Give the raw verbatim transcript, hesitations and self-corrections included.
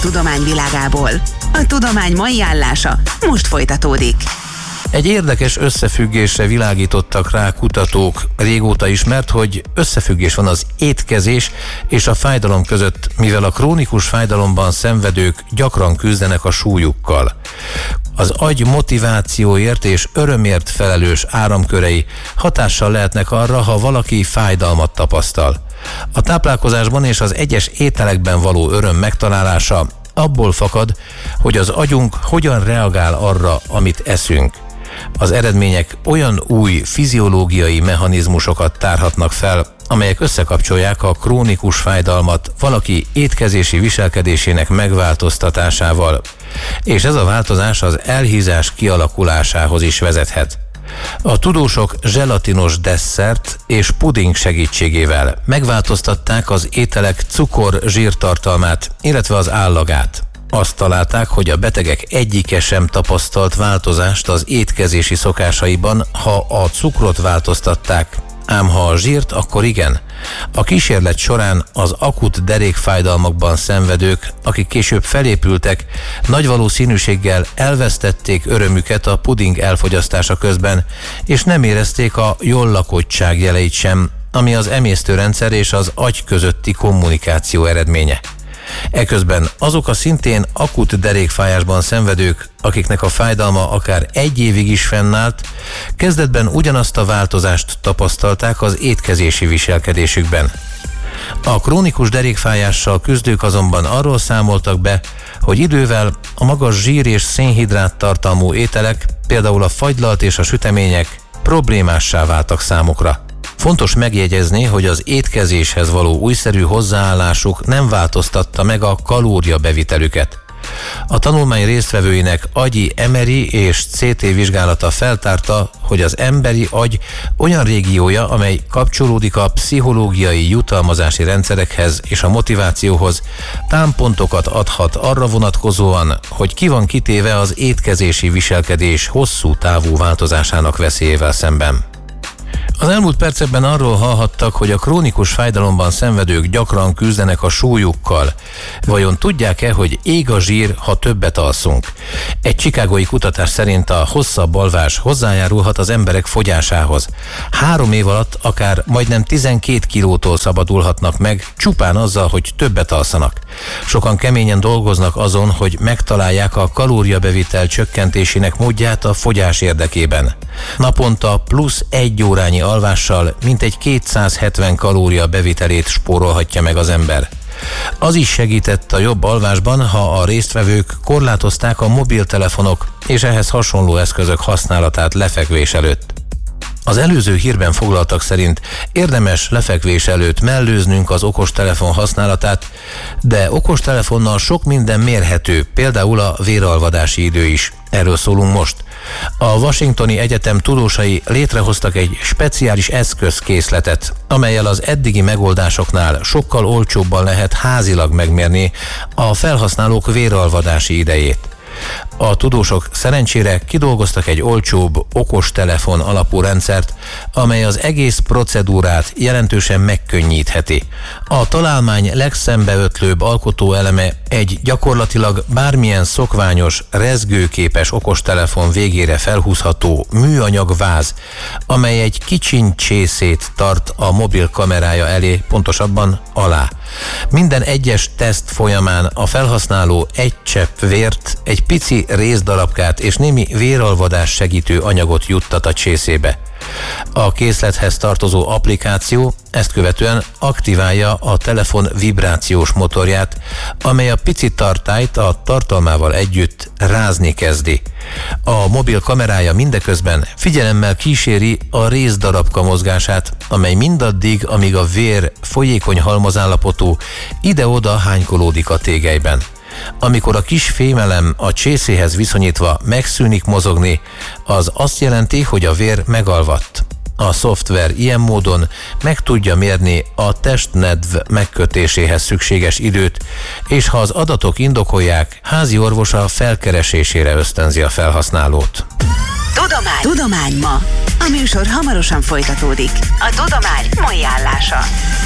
tudományvilágából. A tudomány mai állása most folytatódik. Egy érdekes összefüggésre világítottak rá kutatók. Régóta ismert, hogy összefüggés van az étkezés és a fájdalom között, mivel a krónikus fájdalomban szenvedők gyakran küzdenek a súlyukkal. Az agy motivációért és örömért felelős áramkörei hatással lehetnek arra, ha valaki fájdalmat tapasztal. A táplálkozásban és az egyes ételekben való öröm megtalálása abból fakad, hogy az agyunk hogyan reagál arra, amit eszünk. Az eredmények olyan új fiziológiai mechanizmusokat tárhatnak fel, amelyek összekapcsolják a krónikus fájdalmat valaki étkezési viselkedésének megváltoztatásával, és ez a változás az elhízás kialakulásához is vezethet. A tudósok zselatinos desszert és puding segítségével megváltoztatták az ételek cukor-zsírtartalmát, illetve az állagát. Azt találták, hogy a betegek egyike sem tapasztalt változást az étkezési szokásaiban, ha a cukrot változtatták, ám ha a zsírt, akkor igen. A kísérlet során az akut derékfájdalmakban szenvedők, akik később felépültek, nagy valószínűséggel elvesztették örömüket a puding elfogyasztása közben, és nem érezték a jollakottság jeleit sem, ami az emésztőrendszer és az agy közötti kommunikáció eredménye. Eközben azok a szintén akut derékfájásban szenvedők, akiknek a fájdalma akár egy évig is fennállt, kezdetben ugyanazt a változást tapasztalták az étkezési viselkedésükben. A krónikus derékfájással küzdők azonban arról számoltak be, hogy idővel a magas zsír és szénhidrát tartalmú ételek, például a fagylalt és a sütemények problémássá váltak számukra. Fontos megjegyezni, hogy az étkezéshez való újszerű hozzáállásuk nem változtatta meg a kalóriabevitelüket. A tanulmány résztvevőinek agyi em er i és cé té vizsgálata feltárta, hogy az emberi agy olyan régiója, amely kapcsolódik a pszichológiai jutalmazási rendszerekhez és a motivációhoz, támpontokat adhat arra vonatkozóan, hogy ki van kitéve az étkezési viselkedés hosszú távú változásának veszélyével szemben. Az elmúlt percekben arról hallhattak, hogy a krónikus fájdalomban szenvedők gyakran küzdenek a súlyukkal. Vajon tudják-e, hogy ég a zsír, ha többet alszunk? Egy chicagói kutatás szerint a hosszabb alvás hozzájárulhat az emberek fogyásához. Három év alatt akár majdnem tizenkét kilótól szabadulhatnak meg, csupán azzal, hogy többet alszanak. Sokan keményen dolgoznak azon, hogy megtalálják a kalóriabevitel csökkentésének módját a fogyás érdekében. Naponta plusz egy órányi alvással mintegy kétszázhetven kalória bevitelét spórolhatja meg az ember. Az is segített a jobb alvásban, ha a résztvevők korlátozták a mobiltelefonok és ehhez hasonló eszközök használatát lefekvés előtt. Az előző hírben foglaltak szerint érdemes lefekvés előtt mellőznünk az okostelefon használatát, de okostelefonnal sok minden mérhető, például a véralvadási idő is. Erről szólunk most. A Washingtoni Egyetem tudósai létrehoztak egy speciális eszközkészletet, amellyel az eddigi megoldásoknál sokkal olcsóbban lehet házilag megmérni a felhasználók véralvadási idejét. A tudósok szerencsére kidolgoztak egy olcsóbb, okostelefon alapú rendszert, amely az egész procedúrát jelentősen megkönnyítheti. A találmány legszembeötlőbb alkotóeleme egy gyakorlatilag bármilyen szokványos, rezgőképes okostelefon végére felhúzható műanyag váz, amely egy kicsiny csészét tart a mobil kamerája elé, pontosabban alá. Minden egyes teszt folyamán a felhasználó egy csepp vért, egy pici rézdarabkát és némi véralvadás segítő anyagot juttat a csészébe. A készlethez tartozó applikáció ezt követően aktiválja a telefon vibrációs motorját, amely a pici tartályt a tartalmával együtt rázni kezdi. A mobil kamerája mindeközben figyelemmel kíséri a rézdarabka mozgását, amely mindaddig, amíg a vér folyékony halmazállapotú, ide-oda hánykolódik a tégelyben. Amikor a kis fémelem a csészéhez viszonyítva megszűnik mozogni, az azt jelenti, hogy a vér megalvadt. A szoftver ilyen módon meg tudja mérni a testnedv megkötéséhez szükséges időt, és ha az adatok indokolják, házi orvosa felkeresésére ösztönzi a felhasználót. Tudomány. Tudomány ma. A műsor hamarosan folytatódik. A tudomány mai állása.